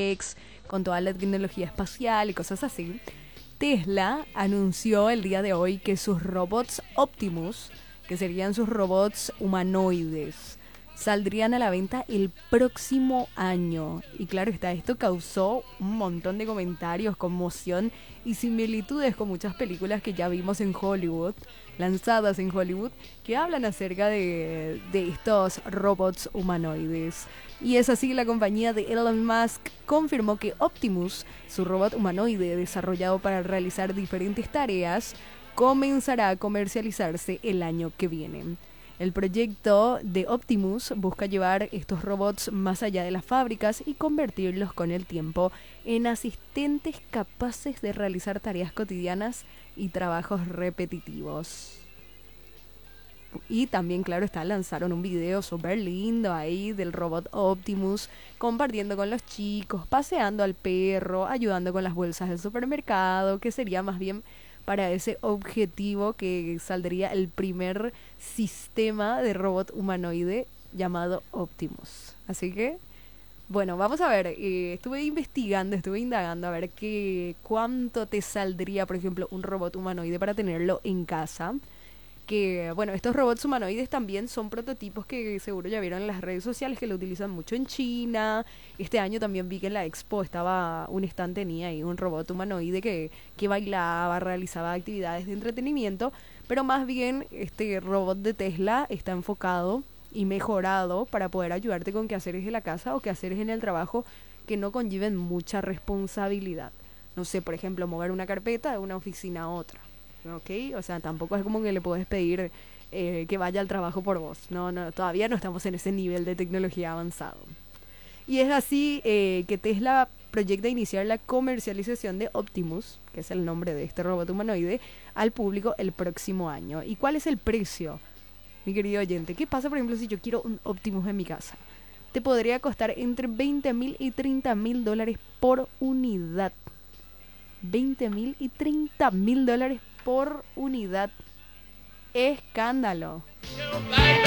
SpaceX, con toda la tecnología espacial y cosas así, Tesla anunció el día de hoy que sus robots Optimus, que serían sus robots humanoides, saldrían a la venta el próximo año. Y claro está, esto causó un montón de comentarios, conmoción y similitudes con muchas películas que ya vimos en Hollywood, lanzadas en Hollywood, que hablan acerca de estos robots humanoides. Y es así que la compañía de Elon Musk confirmó que Optimus, su robot humanoide desarrollado para realizar diferentes tareas, comenzará a comercializarse el año que viene. El proyecto de Optimus busca llevar estos robots más allá de las fábricas y convertirlos con el tiempo en asistentes capaces de realizar tareas cotidianas y trabajos repetitivos. Y también, claro está, lanzaron un video súper lindo ahí del robot Optimus, compartiendo con los chicos, paseando al perro, ayudando con las bolsas del supermercado, que sería más bien para ese objetivo que saldría el primer sistema de robot humanoide llamado Optimus. Así que, bueno, vamos a ver, estuve investigando, estuve indagando a ver cuánto te saldría, por ejemplo, un robot humanoide para tenerlo en casa. Que, bueno, estos robots humanoides también son prototipos que seguro ya vieron en las redes sociales, que lo utilizan mucho en China. Este año también vi que en la expo estaba un stand, tenía ahí un robot humanoide que bailaba, realizaba actividades de entretenimiento, pero más bien este robot de Tesla está enfocado y mejorado para poder ayudarte con quehaceres de la casa o quehaceres en el trabajo que no conlleven mucha responsabilidad. No sé, por ejemplo, mover una carpeta de una oficina a otra. ¿Ok? O sea, tampoco es como que le puedes pedir que vaya al trabajo por vos. No, no, todavía no estamos en ese nivel de tecnología avanzado. Y es así que Tesla proyecta iniciar la comercialización de Optimus, que es el nombre de este robot humanoide, al público el próximo año. ¿Y cuál es el precio, mi querido oyente? ¿Qué pasa, por ejemplo, si yo quiero un Optimus en mi casa? Te podría costar entre $20,000 y $30,000 por unidad. $20,000 y $30,000 por unidad. Escándalo.